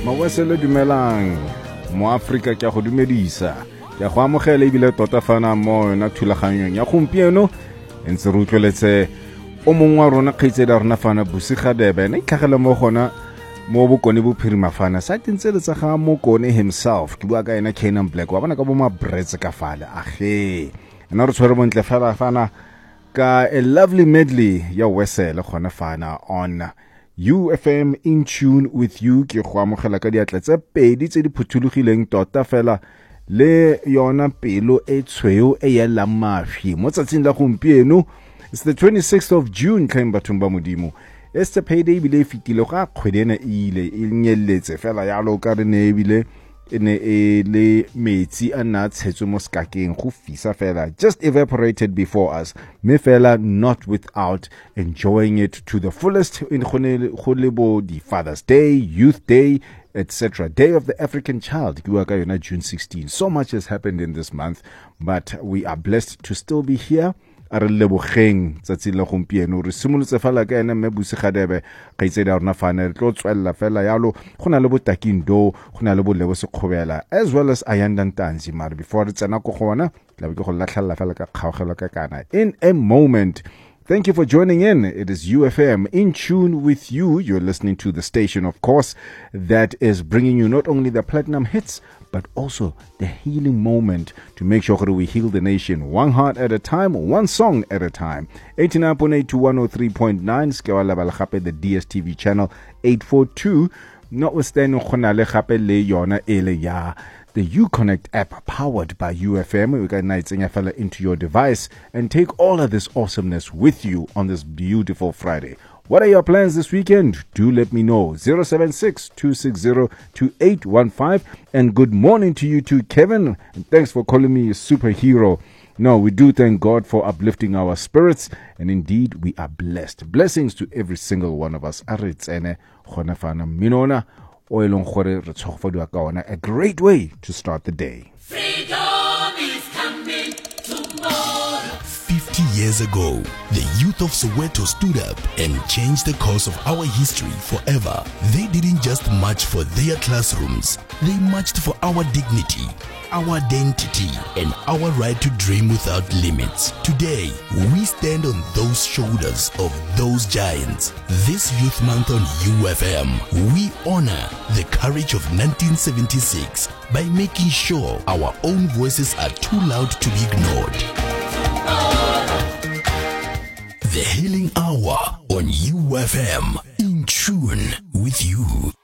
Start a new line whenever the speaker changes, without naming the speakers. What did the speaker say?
Mawesele dumelang mo Afrika ke go dumedisa ke go amogela ebile tota fana mo na thulaganyong ya gompieno ntse re utlweletse o mongwe wa rona kgaitsedi rona fana Busigadebe ne itlhagela mo gona mo bokone bophirima fana sa tintse le tsa ga Mokone himself ke bua ka ena Canaan Black wa bona ka bo mabretse ka fale age ena re tshwere bontle fela fana ka a lovely medley ya Wesele gona fana on UFM in tune with you ke go amogela ka diatla tse pedi tse di phuthulugileng tota fela le yona pelo e tshweu e ya la mafi mo tsatsing la gompieno. It's the 26th of June tlhaeng bathong ba modimo it's the payday bile fitile ga kgwedena ile e nyelletse fela ya lo ka re ne bile ene e le metsi a na tshetso mo skakeng go fisa fela just evaporated before us me fela not without enjoying it to the fullest in go le bo di Father's Day, Youth Day, etc. Day of the African Child ke bua ka yona June 16. So much has happened in this month, but we are blessed to still be here. A re lebogeng tsatsi la gompieno re simolotse fela ka ene mme Busigadebe kgaitsedi rona fana re tlo tswella fela yalo go na le botakindo go na le bolebo sekgobela as well as Ayandantanzi mara before re tsena go gona la ke go latlhalla fela ka kgaogelo ka kana in a moment. Thank you for joining in. It is UFM in tune with you. You're listening to the station, of course, that is bringing you not only the platinum hits, but also the healing moment to make sure that we heal the nation one heart at a time, one song at a time. 89.8 to 103.9, Skewala Balhape, the DSTV channel 842. Notwithstanding, Khonale Khape le yona ele ya. The UConnect app powered by UFM. We got nights into your device and take all of this awesomeness with you on this beautiful Friday. What are your plans this weekend? Do let me know. 076-260-2815. And good morning to you too, Kevin. And thanks for calling me a superhero. No, we do thank God for uplifting our spirits. And indeed, we are blessed. Blessings to every single one of us. Aritsene, Khonafana, Minona. A great way to start the day.
Freedom is coming tomorrow.
50 years ago, the youth of Soweto stood up and changed the course of our history forever. They didn't just march for their classrooms, they marched for our dignity, our identity, and our right to dream without limits. Today, we stand on those shoulders of those giants. This Youth Month on UFM, we honor the courage of 1976 by making sure our own voices are too loud to be ignored. The Healing Hour on UFM, in tune with you.